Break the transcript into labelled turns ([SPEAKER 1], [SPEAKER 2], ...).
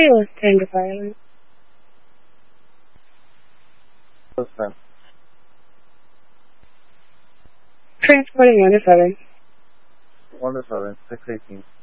[SPEAKER 1] Kayla, Tango Pilot.
[SPEAKER 2] Listen.
[SPEAKER 1] Transporting 1 to 7.
[SPEAKER 2] 1 to 7, 618.